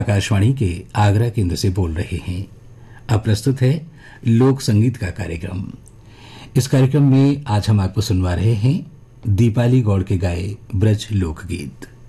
आकाशवाणी के आगरा केंद्र से बोल रहे हैं। अब प्रस्तुत है लोक संगीत का कार्यक्रम। इस कार्यक्रम में आज हम आपको सुनवा रहे हैं दीपाली गौड़ के गाए ब्रज लोकगीत।